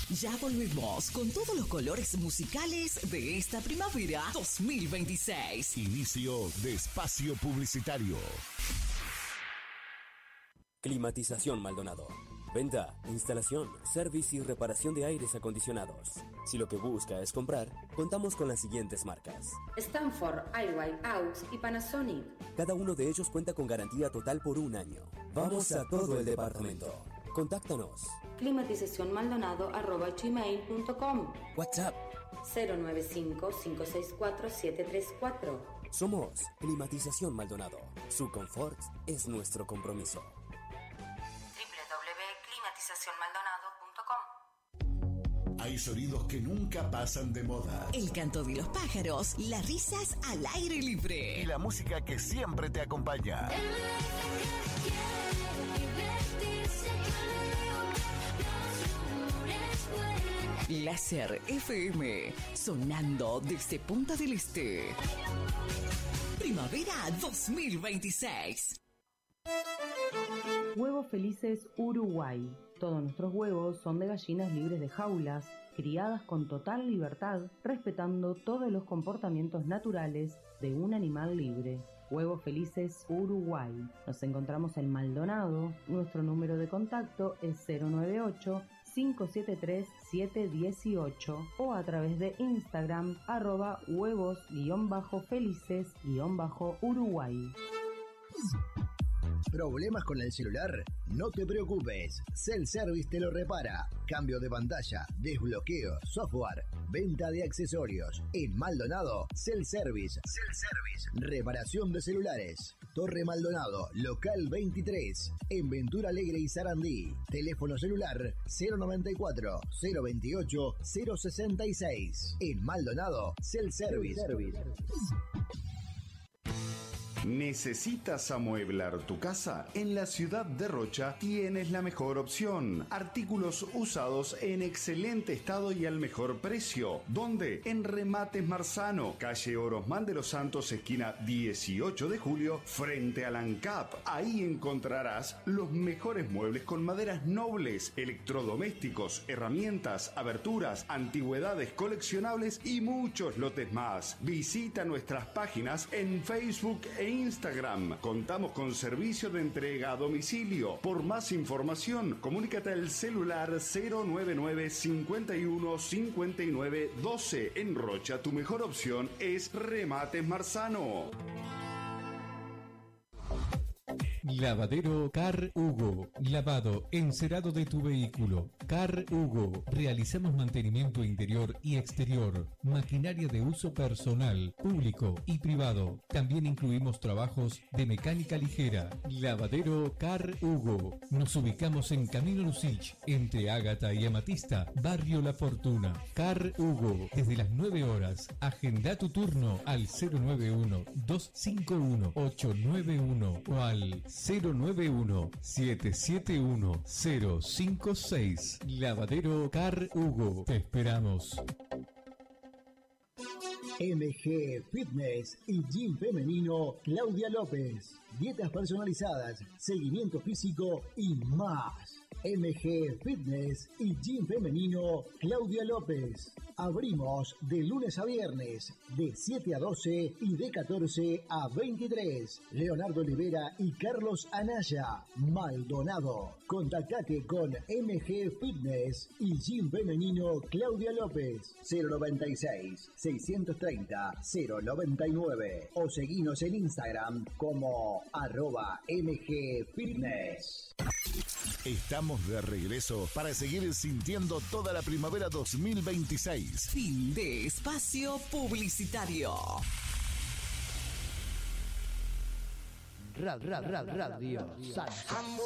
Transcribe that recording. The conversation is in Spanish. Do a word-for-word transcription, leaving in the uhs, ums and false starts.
Ya volvemos con todos los colores musicales de esta primavera dos mil veintiséis. Inicio de espacio publicitario. Climatización Maldonado. Venta, instalación, servicio y reparación de aires acondicionados. Si lo que busca es comprar, contamos con las siguientes marcas: Stanford, Airway, Aux y Panasonic. Cada uno de ellos cuenta con garantía total por un año. Vamos a todo el departamento. Contáctanos. climatización maldonado arroba gmail punto com. WhatsApp cero nueve cinco, cinco seis cuatro, siete tres cuatro. Somos Climatización Maldonado. Su confort es nuestro compromiso. doble u doble u doble u punto climatización maldonado punto com. Hay sonidos que nunca pasan de moda. El canto de los pájaros, las risas al aire libre. Y la música que siempre te acompaña. Láser F M, sonando desde Punta del Este. Primavera dos mil veintiséis. Huevos Felices Uruguay. Todos nuestros huevos son de gallinas libres de jaulas, criadas con total libertad, respetando todos los comportamientos naturales de un animal libre. Huevos Felices Uruguay. Nos encontramos en Maldonado. Nuestro número de contacto es cero nueve ocho, cinco siete tres, siete uno ocho o a través de Instagram arroba huevos-felices-uruguay. ¿Problemas con el celular? No te preocupes, Cell Service te lo repara. Cambio de pantalla, desbloqueo, software, venta de accesorios. En Maldonado, Cell Service. Cell Service. Reparación de celulares. Torre Maldonado, local veintitrés. En Ventura Alegre y Sarandí. Teléfono celular cero noventa y cuatro, cero veintiocho, cero sesenta y seis. En Maldonado, Cell Service. Cell Service. ¿Necesitas amueblar tu casa? En la ciudad de Rocha tienes la mejor opción. Artículos usados en excelente estado y al mejor precio. ¿Dónde? En Remates Marzano, calle Orosmán de los Santos, esquina dieciocho de julio, frente al ANCAP. Ahí encontrarás los mejores muebles con maderas nobles, electrodomésticos, herramientas, aberturas, antigüedades coleccionables y muchos lotes más. Visita nuestras páginas en Facebook e Instagram. Contamos con servicio de entrega a domicilio. Por más información, comunícate al celular cero nueve nueve, cincuenta y uno, cincuenta y nueve, doce. En Rocha, tu mejor opción es Remates Marzano. Lavadero Car Hugo. Lavado, encerado de tu vehículo. Car Hugo. Realizamos mantenimiento interior y exterior. Maquinaria de uso personal, público y privado. También incluimos trabajos de mecánica ligera. Lavadero Car Hugo. Nos ubicamos en Camino Lucich, entre Ágata y Amatista, Barrio La Fortuna. Car Hugo. Desde las nueve horas. Agenda tu turno al cero nueve uno, dos cinco uno, ocho nueve uno o al cero nueve uno, siete siete uno, cero cinco seis. Lavadero Car Hugo. Te esperamos. M G Fitness y Gym Femenino Claudia López. Dietas personalizadas, seguimiento físico y más. M G Fitness y Gym Femenino Claudia López. Abrimos de lunes a viernes, de siete a doce y de catorce a veintitrés. Leonardo Olivera y Carlos Anaya, Maldonado. Contactate con M G Fitness y Gym Femenino Claudia López. cero noventa y seis, seiscientos treinta, cero noventa y nueve. O seguinos en Instagram como arroba M G Fitness. Estamos de regreso para seguir sintiendo toda la primavera dos mil veintiséis. Fin de espacio publicitario. Rad, rad, rad, radio.